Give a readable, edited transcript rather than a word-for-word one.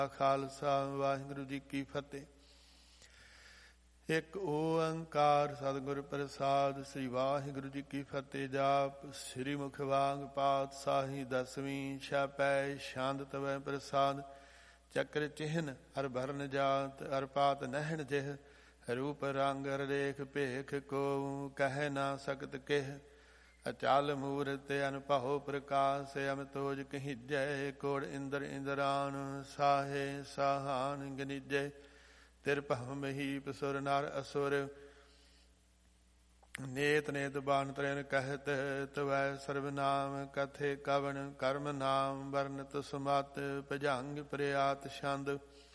ਖਾਲਸਾ ਵਾਹਿਗੁਰੂ ਜੀ ਕੀ ਫਤਿਹ। ਇੱਕ ਓੰਕਾਰ ਸਤਿਗੁਰ ਪ੍ਰਸਾਦ। ਸ੍ਰੀ ਵਾਹਿਗੁਰੂ ਜੀ ਕੀ ਫਤਿਹ। ਜਾਪ ਸ੍ਰੀ ਮੁਖ ਵਾਂਗ ਪਾਤਸ਼ਾਹੀ ਦਸਵੀਂ ਛਪੈ ਛੰਦ ਤਵੈ ਪ੍ਰਸਾਦ। ਚੱਕਰ ਚਿਹਨ ਹਰ ਭਰਨ ਜਾਤ ਹਰ ਪਾਤ ਨਹਿਣ ਜਿਹ ਰੂਪ ਰੰਗ ਰੇਖ ਭੇਖ ਕੋ ਕਹਿ ਨਾ ਸਕਤ ਕਿਹ। ਅਚਲ ਮੂਰਤ ਅਨਭਉ ਪ੍ਰਕਾਸ਼ ਅਮਿਤੋਜ ਕਹੀਜੈ। ਕੋੜ ਇੰਦਰ ਇੰਦਰਾਨ ਸਾਹੇ ਸਾਹਾਨ ਗਨੀਜੈ। ਤਿਰਭਵ ਮਹੀਪ ਸੁਰ ਨਰ ਅਸੁਰ ਨੇਤ ਨੇਤ ਬਾਨ ਤ੍ਰੈਨ ਕਹਿਤ। ਤਵੈ ਸਰਬ ਨਾਮ ਕਥੇ ਕਵਨ ਕਰਮ ਨਾਮ ਵਰਨਤ ਸੁਮਤ ਭਜੰਗ ਪ੍ਰਿਆਤ ਛੰਦ।